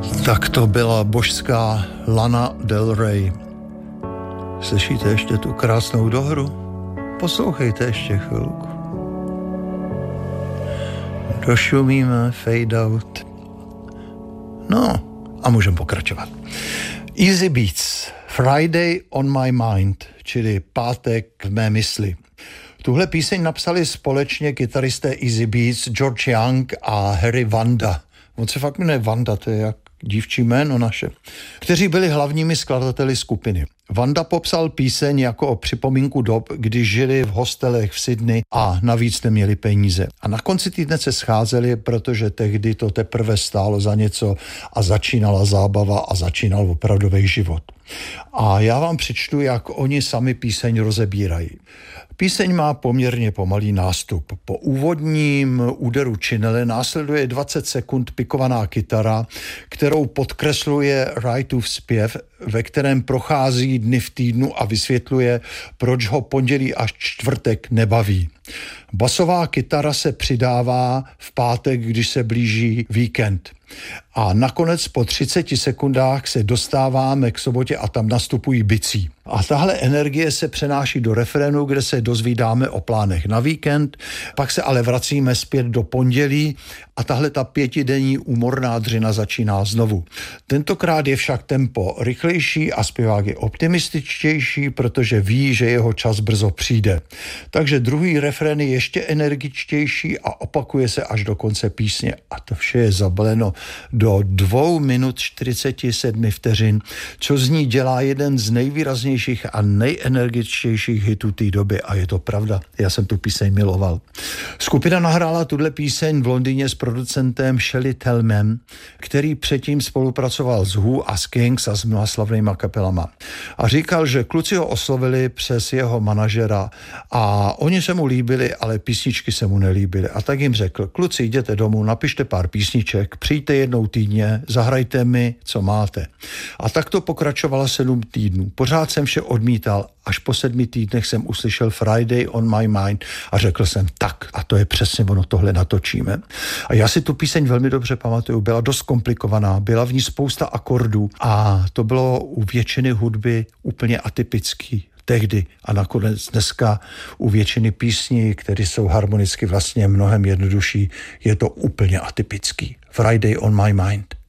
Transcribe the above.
Tak to byla božská Lana Del Rey. Slyšíte ještě tu krásnou dohru? Poslouchejte ještě chvilku. Došumíme, fade out. No, a můžeme pokračovat. Easy Beats, Friday on my mind, čili pátek v mé mysli. Tuhle píseň napsali společně kytaristé Easy Beats George Young a Harry Vanda. On se fakt jmenuje Vanda, to je jak dívčí jméno naše, kteří byli hlavními skladateli skupiny. Vanda popsal píseň jako o připomínku dob, kdy žili v hostelech v Sydney a navíc neměli peníze. A na konci týdne se scházeli, protože tehdy to teprve stálo za něco a začínala zábava a začínal opravdový život. A já vám přečtu, jak oni sami píseň rozebírají. Píseň má poměrně pomalý nástup. Po úvodním úderu činele následuje 20 sekund pikovaná kytara, kterou podkresluje Wrightův zpěv, ve kterém prochází dny v týdnu a vysvětluje, proč ho pondělí až čtvrtek nebaví. Basová kytara se přidává v pátek, když se blíží víkend. A nakonec po 30 sekundách se dostáváme k sobotě a tam nastupují bicí. A tahle energie se přenáší do refrénu, kde se dozvídáme o plánech na víkend, pak se ale vracíme zpět do pondělí a tahle ta 5denní úmorná dřina začíná znovu. Tentokrát je však tempo rychlejší a zpěvák je optimističtější, protože ví, že jeho čas brzo přijde. Takže druhý refrén je ještě energičtější a opakuje se až do konce písně. A to vše je zabaleno do 2 minut 47 vteřin, co z ní dělá jeden z nejvýraznějších a nejenergičtějších hitů té doby. A je to pravda, já jsem tu píseň miloval. Skupina nahrála tuhle píseň v Londýně s producentem Shelly Tellman, který předtím spolupracoval s Who a s Kings a s mnoha slavnýma kapelama. A říkal, že kluci ho oslovili přes jeho manažera a oni se mu líbili, ale písničky se mu nelíbily. A tak jim řekl, kluci, jděte domů, napište pár písniček, přijďte jednou týdně, zahrajte mi, co máte. A tak to pokračovalo 7 týdnů. Pořád jsem vše odmítal, až po 7 týdnech jsem uslyšel Friday on my mind a řekl jsem tak, a to je přesně ono, tohle natočíme. A já si tu píseň velmi dobře pamatuju, byla dost komplikovaná, byla v ní spousta akordů a to bylo u většiny hudby úplně atypický tehdy a nakonec dneska u většiny písní, které jsou harmonicky vlastně mnohem jednodušší, je to úplně atypický. Friday on my mind.